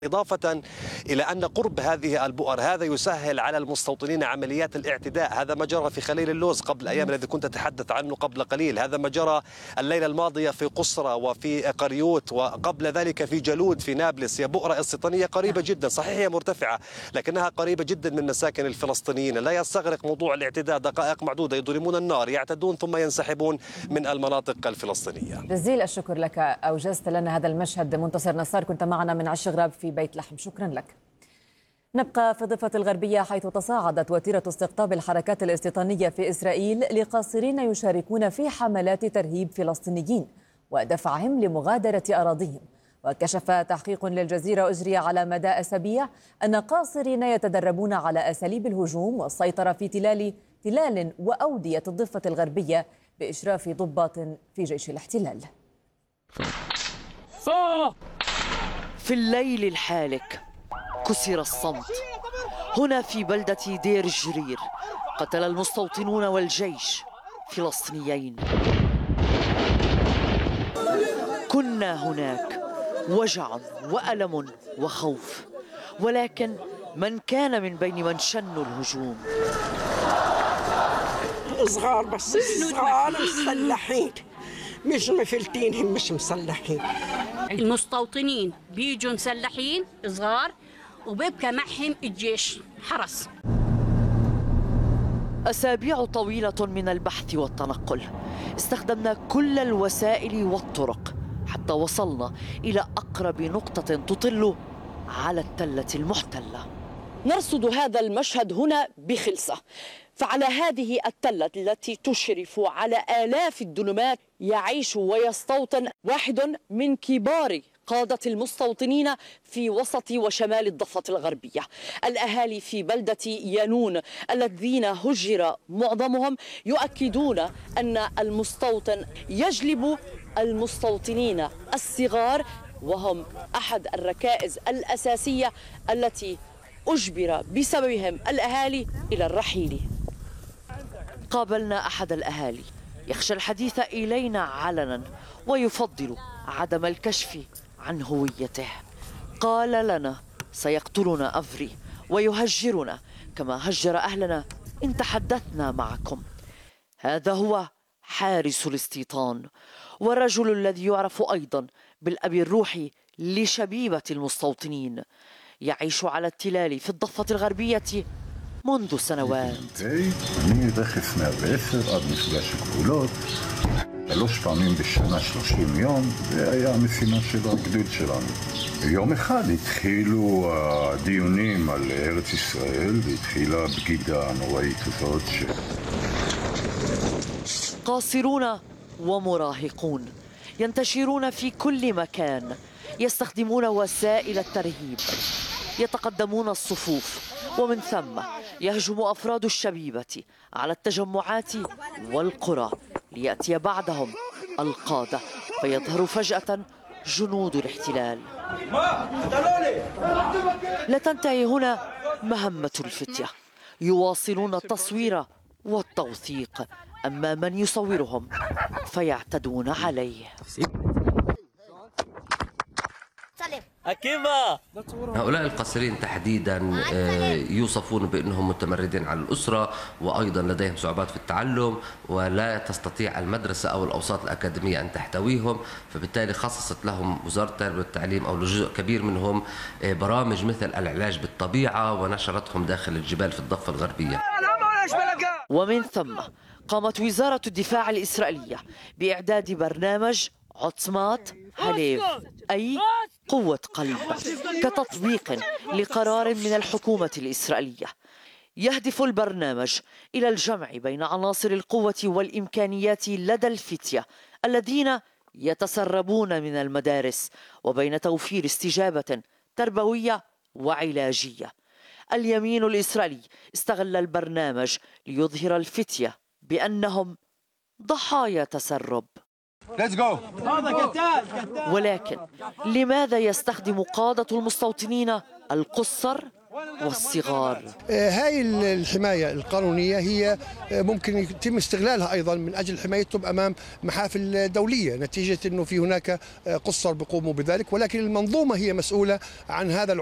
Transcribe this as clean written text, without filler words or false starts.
إضافة إلى أن قرب هذه البؤر هذا يسهل على المستوطنين عمليات الاعتداء. هذا ما جرى في خليل اللوز قبل أيام الذي كنت أتحدث عنه قبل قليل، هذا ما جرى الليلة الماضية في قصرة وفي قريوت، وقبل ذلك في جالود في نابلس. هي بؤرة استيطانية قريبة جدا، صحيح هي مرتفعة لكنها قريبة جدا من مساكن الفلسطينيين. لا يستغرق موضوع الاعتداء دقائق معدودة، يضرمون النار، يعتدون ثم ينسحبون من المناطق الفلسطينية. جزيل الشكر لك، أوجزت لنا هذا المشهد. منتصر نصار كنت معنا من عش غراب في بيت لحم، شكرا لك. نبقى في الضفة الغربية حيث تصاعدت وتيرة استقطاب الحركات الاستيطانية في إسرائيل لقاصرين يشاركون في حملات ترهيب فلسطينيين ودفعهم لمغادرة أراضيهم. وكشف تحقيق للجزيرة أجري على مدى أسابيع أن قاصرين يتدربون على أساليب الهجوم والسيطرة في تلال وأودية الضفة الغربية بإشراف ضباط في جيش الاحتلال. في الليل الحالك كسر الصمت هنا في بلدة دير الجرير. قتل المستوطنون والجيش فلسطينيين. كنا هناك، وجع وألم وخوف، ولكن من كان من بين من شنوا الهجوم؟ صغار، بس صغار مسلحين، مش مفلتين، هم مش مسلحين. المستوطنين بيجوا مسلحين صغار وبيبقى معهم الجيش حرس. أسابيع طويلة من البحث والتنقل، استخدمنا كل الوسائل والطرق حتى وصلنا إلى أقرب نقطة تطل على التلة المحتلة. نرصد هذا المشهد هنا بخلصة. فعلى هذه التلة التي تشرف على آلاف الدنمات يعيش ويستوطن واحد من كبار قادة المستوطنين في وسط وشمال الضفة الغربية. الأهالي في بلدة يانون الذين هجر معظمهم يؤكدون أن المستوطن يجلب المستوطنين الصغار، وهم أحد الركائز الأساسية التي أجبر بسببهم الأهالي إلى الرحيل. قابلنا أحد الأهالي يخشى الحديث إلينا علنا ويفضل عدم الكشف عن هويته. قال لنا سيقتلنا أفري ويهجرنا كما هجر أهلنا إن تحدثنا معكم. هذا هو حارس الاستيطان والرجل الذي يعرف أيضا بالأب الروحي لشبيبة المستوطنين. يعيش على التلال في الضفة الغربية منذ سنوات. אני רכס 110 עד מפגש הגבולות, 3 פעמים בשנה 30 יום, זה היה המשימה של הגדוד שלנו. יום אחד התחילו הדיונים על ארץ ישראל והתחילה הבגידה הנוראית הזאת. قاصرون ومراهقون ينتشرون في كل مكان، يستخدمون وسائل الترهيب، يتقدمون الصفوف، ومن ثم يهجم أفراد الشبيبة على التجمعات والقرى ليأتي بعدهم القادة، فيظهر فجأة جنود الاحتلال. لا تنتهي هنا مهمة الفتية، يواصلون التصوير والتوثيق، أما من يصورهم فيعتدون عليه. هؤلاء القاصرين تحديدا يوصفون بأنهم متمردين على الأسرة، وأيضا لديهم صعوبات في التعلم، ولا تستطيع المدرسة أو الأوساط الأكاديمية أن تحتويهم، فبالتالي خصصت لهم وزارة التربية والتعليم أو لجزء كبير منهم برامج مثل العلاج بالطبيعة، ونشرتهم داخل الجبال في الضفة الغربية. ومن ثم قامت وزارة الدفاع الإسرائيلية بإعداد برنامج عطمات هليف، أي قوة قلب، كتطبيق لقرار من الحكومة الإسرائيلية. يهدف البرنامج إلى الجمع بين عناصر القوة والإمكانيات لدى الفتية الذين يتسربون من المدارس، وبين توفير استجابة تربوية وعلاجية. اليمين الإسرائيلي استغل البرنامج ليظهر الفتية بأنهم ضحايا تسرب. ولكن لماذا يستخدم قادة المستوطنين القُصّر والصغار. هاي الحماية القانونية هي ممكن يتم استغلالها أيضا من أجل حمايتهم أمام محافل دولية، نتيجة أنه في هناك قُصّر بيقوموا بذلك، ولكن المنظومة هي مسؤولة عن هذا